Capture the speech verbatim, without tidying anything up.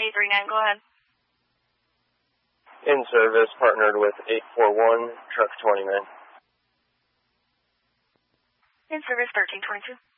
eight three nine, go ahead. In service, partnered with eight four one, truck twenty-nine. In service, thirteen twenty-two.